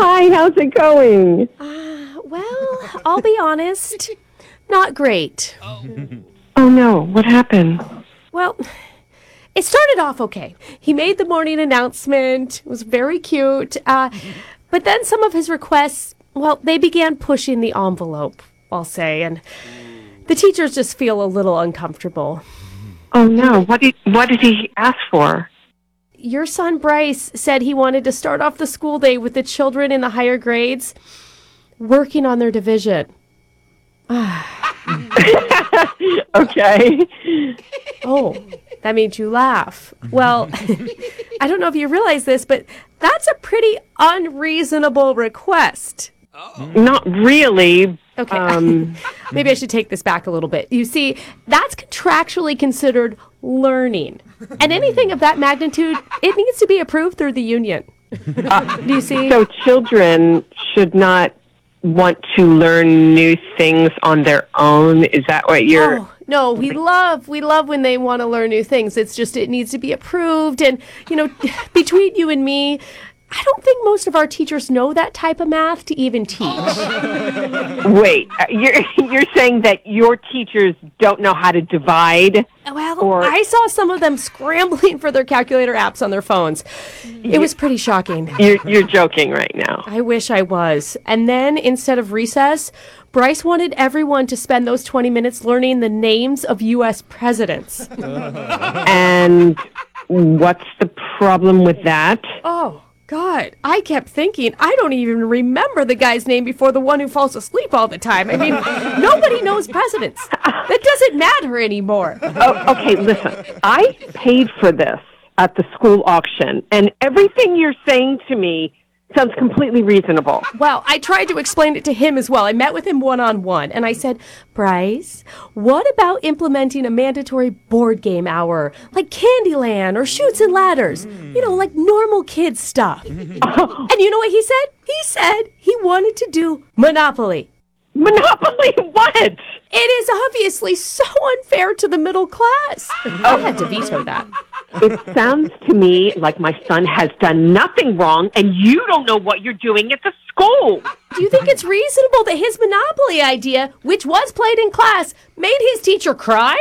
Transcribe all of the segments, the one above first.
Hi, how's it going? Well, I'll be honest, not great. Oh, no. What happened? Well, it started off okay. He made the morning announcement. It was very cute. But then some of his requests, well, they began pushing the envelope, I'll say, and the teachers just feel a little uncomfortable. Oh, no. What did he ask for? Your son Bryce said he wanted to start off the school day with the children in the higher grades working on their division. Okay. Oh, that made you laugh. Well, I don't know if you realize this, but that's a pretty unreasonable request. Not really. Okay. Maybe I should take this back a little bit. You see, that's contractually considered learning. And anything of that magnitude, it needs to be approved through the union. Do you see? So children should not want to learn new things on their own? Is that what you're... Oh, no, we love when they want to learn new things. It's just it needs to be approved. And, between you and me, I don't think most of our teachers know that type of math to even teach. Wait, you're saying that your teachers don't know how to divide? Well, I saw some of them scrambling for their calculator apps on their phones. It was pretty shocking. You're joking right now. I wish I was. And then, instead of recess, Bryce wanted everyone to spend those 20 minutes learning the names of U.S. presidents. And what's the problem with that? Oh, God, I kept thinking, I don't even remember the guy's name before the one who falls asleep all the time. I mean, nobody knows presidents. That doesn't matter anymore. Oh, okay, listen. I paid for this at the school auction, and everything you're saying to me sounds completely reasonable. Well, I tried to explain it to him as well. I met with him one-on-one, and I said, Bryce, what about implementing a mandatory board game hour, like Candyland or Chutes and Ladders? Like normal kids stuff. And you know what he said? He said he wanted to do Monopoly. Monopoly what? It is obviously so unfair to the middle class. I had to veto that. It sounds to me like my son has done nothing wrong and you don't know what you're doing at the school. Do you think it's reasonable that his Monopoly idea, which was played in class, made his teacher cry?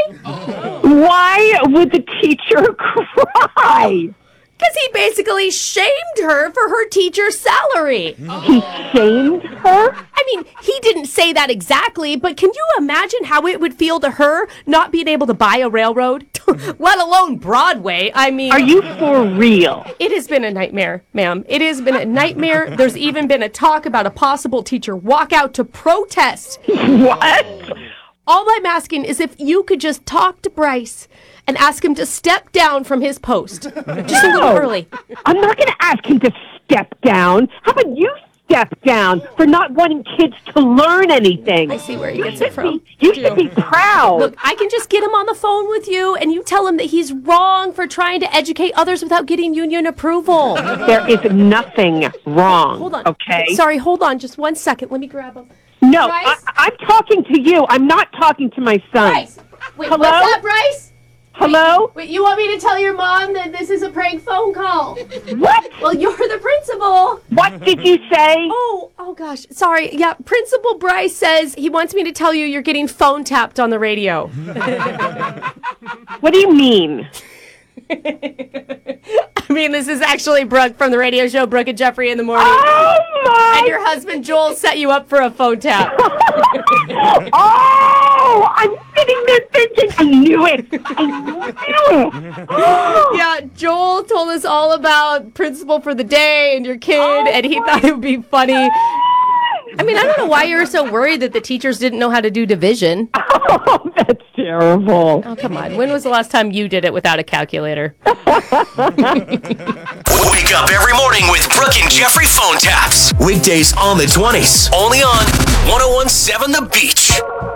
Why would the teacher cry? Because he basically shamed her for her teacher's salary. He shamed her? I mean, he didn't say that exactly, but can you imagine how it would feel to her not being able to buy a railroad, let alone Broadway? I mean... Are you for real? It has been a nightmare, ma'am. It has been a nightmare. There's even been a talk about a possible teacher walkout to protest. What? All I'm asking is if you could just talk to Bryce and ask him to step down from his post. Just a little early. I'm not going to ask him to step down. How about you step down for not wanting kids to learn anything? I see where he gets it from. You should be proud. Look, I can just get him on the phone with you, and you tell him that he's wrong for trying to educate others without getting union approval. There is nothing wrong. Hold on. Okay? Sorry, hold on just 1 second. Let me grab him. No, Bryce? I'm talking to you. I'm not talking to my son. Bryce! Wait, Hello? what's that, Bryce? Hello? Wait, you want me to tell your mom that this is a prank phone call? What? Well, you're the principal. What did you say? Oh gosh. Sorry. Yeah, Principal Bryce says he wants me to tell you you're getting phone tapped on the radio. What do you mean? I mean, this is actually Brooke from the radio show Brooke and Jeffrey in the Morning. Oh, my! And your husband Joel set you up for a phone tap. Oh, I'm sitting there thinking, I knew it. Yeah, Joel told us all about principal for the day and your kid, and he thought it would be funny. I mean, I don't know why you're so worried that the teachers didn't know how to do division. Oh, that's terrible. Oh, come on. When was the last time you did it without a calculator? Wake up every morning with Brooke and Jeffrey phone taps. Weekdays on the 20s. Only on 101.7 The Beat.